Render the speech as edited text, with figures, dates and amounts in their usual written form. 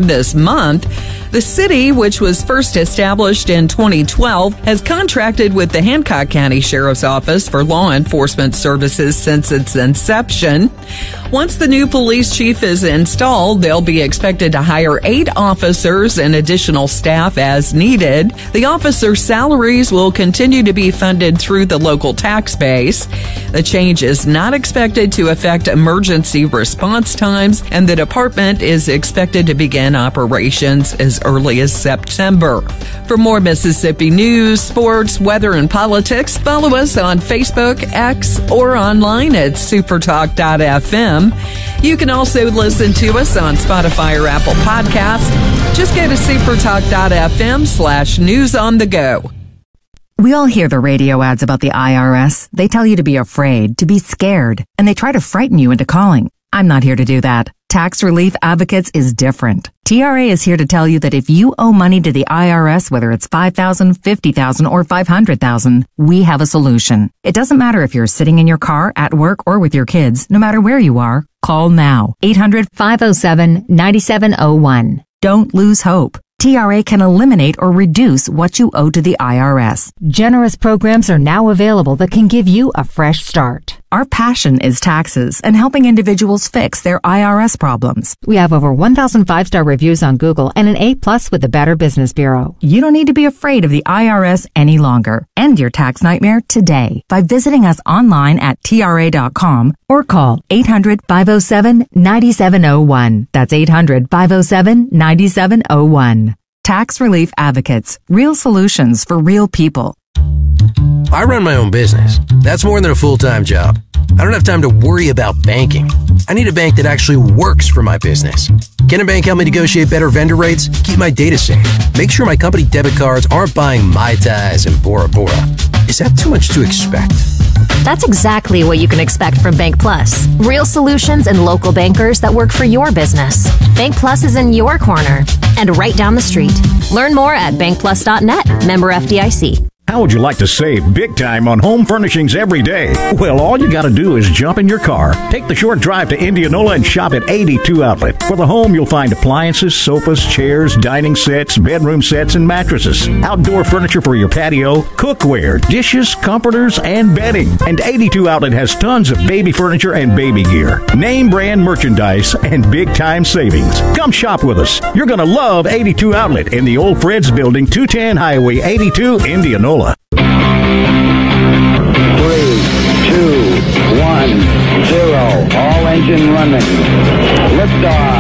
this month. The city, which was first established in 2012, has contracted with the Hancock County Sheriff's Office for law enforcement services since its inception. Once the new police chief is installed, they'll be expected to hire 8 officers and additional staff as needed. The officers' salaries will continue to be funded through the local tax base. The change is not expected to affect emergency response times, and the department is expected to begin operations as early as September. For more Mississippi news, sports, weather, and politics, follow us on Facebook, X, or online at supertalk.fm. You can also listen to us on Spotify or Apple Podcasts. Just go to supertalk.fm/news on the go. We all hear the radio ads about the IRS. They tell you to be afraid, to be scared, and they try to frighten you into calling. I'm not here to do that. Tax Relief Advocates is different. TRA is here to tell you that if you owe money to the IRS, whether it's $5,000, $50,000, or $500,000, we have a solution. It doesn't matter if you're sitting in your car, at work, or with your kids. No matter where you are, call now. 800-507-9701. Don't lose hope. TRA can eliminate or reduce what you owe to the IRS. Generous programs are now available that can give you a fresh start. Our passion is taxes and helping individuals fix their IRS problems. We have over 1,000 5-star reviews on Google and an A+ with the Better Business Bureau. You don't need to be afraid of the IRS any longer. End your tax nightmare today by visiting us online at TRA.com or call 800-507-9701. That's 800-507-9701. Tax Relief Advocates. Real solutions for real people. I run my own business. That's more than a full-time job. I don't have time to worry about banking. I need a bank that actually works for my business. Can a bank help me negotiate better vendor rates? Keep my data safe. Make sure my company debit cards aren't buying Mai Tais and Bora Bora. Is that too much to expect? That's exactly what you can expect from Bank Plus. Real solutions and local bankers that work for your business. Bank Plus is in your corner and right down the street. Learn more at bankplus.net. Member FDIC. How would you like to save big time on home furnishings every day? Well, all you got to do is jump in your car, take the short drive to Indianola, and shop at 82 Outlet. For the home, you'll find appliances, sofas, chairs, dining sets, bedroom sets, and mattresses. Outdoor furniture for your patio, cookware, dishes, comforters, and bedding. And 82 Outlet has tons of baby furniture and baby gear, name brand merchandise, and big time savings. Come shop with us. You're going to love 82 Outlet in the Old Fred's Building, 210 Highway 82, Indianola. 3, 2, 1, 0. All engine running. Liftoff.